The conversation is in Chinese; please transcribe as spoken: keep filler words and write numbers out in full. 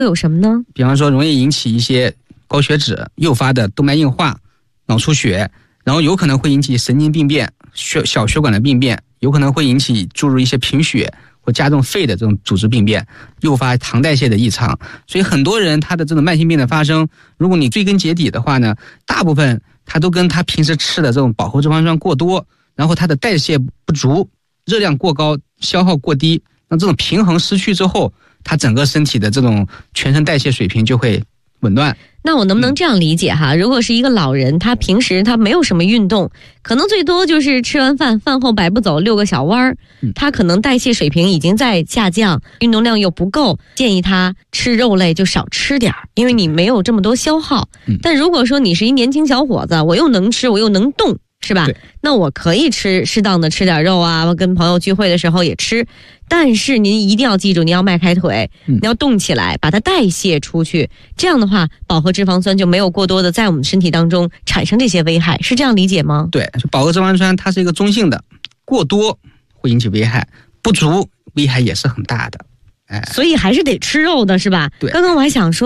会有什么呢？ 比方说容易引起一些高血脂诱发的动脉硬化、脑出血，然后有可能会引起神经病变、血小血管的病变，有可能会引起注入一些贫血或加重肺的这种组织病变，诱发糖代谢的异常。所以很多人他的这种慢性病的发生，如果你追根结底的话呢，大部分他都跟他平时吃的这种饱和脂肪酸过多，然后他的代谢不足，热量过高，消耗过低，那这种平衡失去之后，他整个身体的这种全身代谢水平就会紊乱。 那我能不能这样理解哈？如果是一个老人，他平时他没有什么运动，可能最多就是吃完饭饭后百步走遛个小弯儿，他可能代谢水平已经在下降，运动量又不够，建议他吃肉类就少吃点，因为你没有这么多消耗。但如果说你是一年轻小伙子，我又能吃我又能动，是吧？那我可以吃适当的吃点肉啊，跟朋友聚会的时候也吃，但是您一定要记住，你要迈开腿，你要动起来，把它代谢出去，这样的话饱和脂肪酸就没有过多的在我们身体当中产生这些危害，是这样理解吗？ 对，饱和脂肪酸它是一个中性的，过多会引起危害，不足危害也是很大的。哎， 所以还是得吃肉的是吧？ 对， 刚刚我还想说